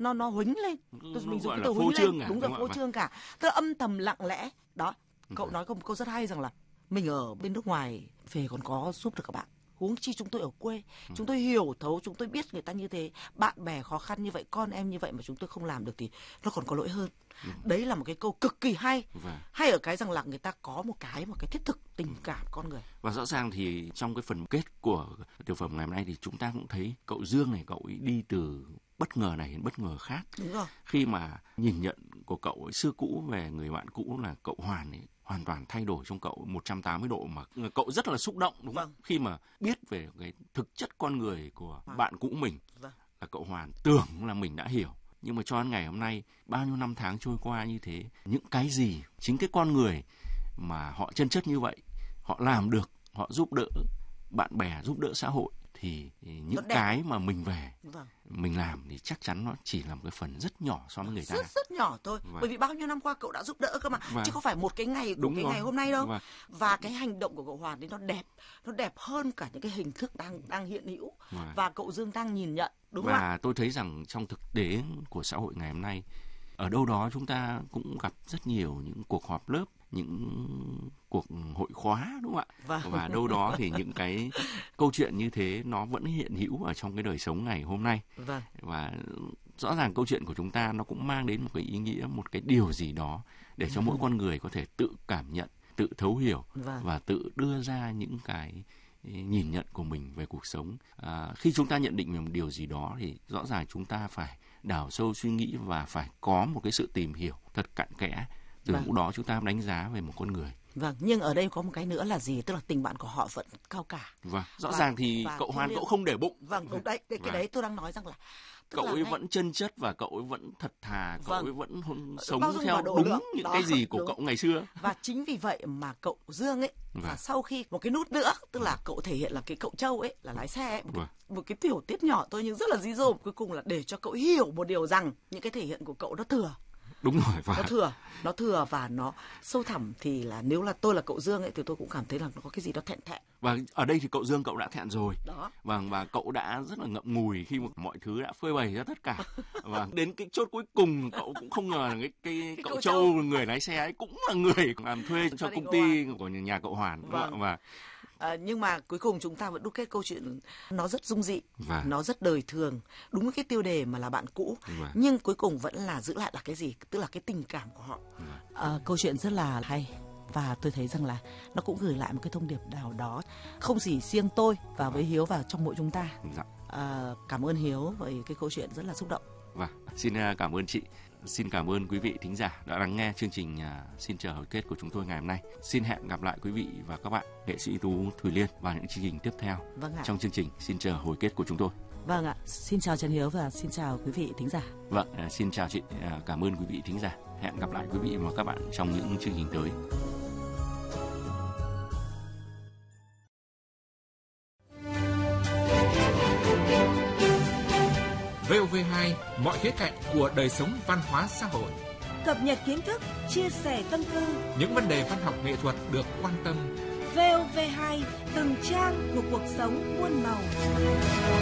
nó huính lên. Mình dùng cái từ phô trương cả. Đúng rồi, phô trương cả. Tức là âm thầm lặng lẽ. Đó, cậu nói có một câu rất hay rằng là mình ở bên nước ngoài về còn có giúp được các bạn. Huống chi chúng tôi ở quê, chúng tôi hiểu thấu, chúng tôi biết người ta như thế, bạn bè khó khăn như vậy, con em như vậy mà chúng tôi không làm được thì nó còn có lỗi hơn. Đấy là một cái câu cực kỳ hay. Hay ở cái rằng là người ta có một cái thiết thực tình cảm con người. Và rõ ràng thì trong cái phần kết của tiểu phẩm ngày hôm nay thì chúng ta cũng thấy cậu Dương này, cậu ấy đi từ bất ngờ này đến bất ngờ khác. Đúng rồi. Khi mà nhìn nhận của cậu ấy xưa cũ về người bạn cũ là cậu Hoàn ấy, hoàn toàn thay đổi trong cậu 180 độ mà cậu rất là xúc động, đúng không? Khi mà biết về cái thực chất con người của bạn cũ mình, là cậu Hoàn tưởng là mình đã hiểu. Nhưng mà cho đến ngày hôm nay, bao nhiêu năm tháng trôi qua như thế, những cái gì, chính cái con người mà họ chân chất như vậy, họ làm được, họ giúp đỡ bạn bè, giúp đỡ xã hội, thì những cái mà mình về mình làm thì chắc chắn nó chỉ là một cái phần rất nhỏ so với người ta. Rất nhỏ thôi. Bởi vì bao nhiêu năm qua cậu đã giúp đỡ cơ mà, chứ không phải một cái ngày của ngày hôm nay đâu. Và cái hành động của cậu Hoàn đấy nó đẹp hơn cả những cái hình thức đang hiện hữu và cậu Dương đang nhìn nhận, đúng không ạ? Và tôi thấy rằng trong thực tế của xã hội ngày hôm nay, ở đâu đó chúng ta cũng gặp rất nhiều những cuộc họp lớp, những cuộc hội khóa, đúng không ạ? Và đâu đó thì những cái câu chuyện như thế nó vẫn hiện hữu ở trong cái đời sống ngày hôm nay. Và rõ ràng câu chuyện của chúng ta nó cũng mang đến một cái ý nghĩa, một cái điều gì đó để cho mỗi con người có thể tự cảm nhận, tự thấu hiểu và tự đưa ra những cái nhìn nhận của mình về cuộc sống. Khi chúng ta nhận định về một điều gì đó thì rõ ràng chúng ta phải đào sâu suy nghĩ và phải có một cái sự tìm hiểu thật cặn kẽ. Từ lúc đó chúng ta đánh giá về một con người. Nhưng ở đây có một cái nữa là gì? Tức là tình bạn của họ vẫn cao cả. Rõ ràng thì cậu Hoàn cậu không để bụng. Cái đấy tôi đang nói rằng là cậu ấy vẫn chân chất và cậu ấy vẫn thật thà, cậu ấy vẫn sống theo đúng những cái gì của cậu ngày xưa. Và chính vì vậy mà cậu Dương ấy, và sau khi một cái nút nữa, tức là cậu thể hiện là cái cậu Châu ấy là lái xe ấy, một cái tiểu tiết nhỏ thôi nhưng rất là dí dỏm, cuối cùng là để cho cậu hiểu một điều rằng những cái thể hiện của cậu nó thừa. Đúng rồi. Nó thừa và nó sâu thẳm, thì là nếu là tôi là cậu Dương ấy thì tôi cũng cảm thấy là nó có cái gì đó thẹn. Và ở đây thì cậu Dương cậu đã thẹn rồi. Và cậu đã rất là ngậm ngùi khi mà mọi thứ đã phơi bày ra tất cả. Và đến cái chốt cuối cùng cậu cũng không ngờ là cái cậu Châu, người lái xe ấy cũng là người làm thuê cho công ty của nhà cậu Hoàn. Nhưng mà cuối cùng chúng ta vẫn đúc kết câu chuyện nó rất dung dị, nó rất đời thường, đúng cái tiêu đề mà là bạn cũ, nhưng cuối cùng vẫn là giữ lại là cái gì, tức là cái tình cảm của họ. Câu chuyện rất là hay và tôi thấy rằng là nó cũng gửi lại một cái thông điệp nào đó không chỉ riêng tôi và với Hiếu và trong mỗi chúng ta. Cảm ơn Hiếu với cái câu chuyện rất là xúc động. Xin cảm ơn chị. Xin cảm ơn quý vị thính giả đã lắng nghe chương trình Xin chờ hồi kết của chúng tôi ngày hôm nay. Xin hẹn gặp lại quý vị và các bạn, nghệ sĩ ưu tú Thùy Liên vào những chương trình tiếp theo trong chương trình Xin chờ hồi kết của chúng tôi. Xin chào Trần Hiếu và xin chào quý vị thính giả. Xin chào chị, cảm ơn quý vị thính giả. Hẹn gặp lại quý vị và các bạn trong những chương trình tới. VOV2, mọi khía cạnh của đời sống văn hóa xã hội. Cập nhật kiến thức, chia sẻ tâm tư. Những vấn đề văn học nghệ thuật được quan tâm. VOV2, từng trang của cuộc sống muôn màu.